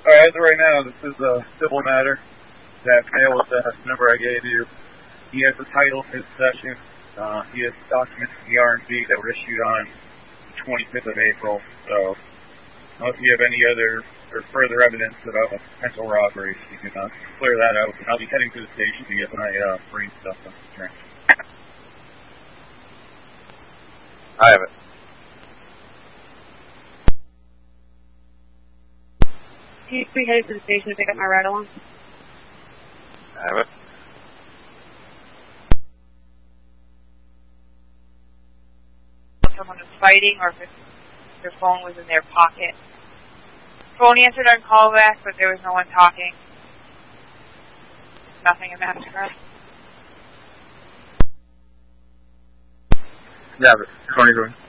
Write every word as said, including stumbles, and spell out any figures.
Alright, as of right now, this is a civil matter. That male with the number I gave you, he has the title of his possession. Uh, he has documents from the R and B that were issued on the twenty-fifth of April. So, unless you have any other or further evidence about a potential robbery, you can uh, clear that out. And I'll be heading to the station to get my uh, brain stuff on the train. I have it. Can you be headed to the station to pick up my ride along? I have it. If someone was fighting or if their phone was in their pocket. Phone answered on callback, but there was no one talking. Nothing in Mastercard. Yeah, but twenty-two.